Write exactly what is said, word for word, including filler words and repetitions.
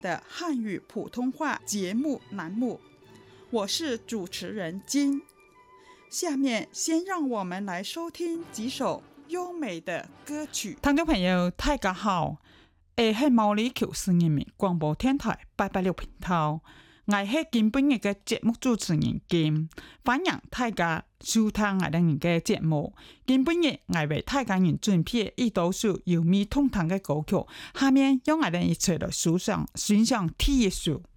的汉语普通话节目栏目，我是主持人金。下面先让我们来收听几首优美的歌曲。听众朋友大家好，我是毛里求斯人民广播电台八八六频道，我是今本日嘅节目主持人金，欢迎大家收聽我哋嘅節目。今本日我為大家人準備一首首優美動聽嘅歌曲，下面讓我哋一齊嚟欣賞欣賞第一首。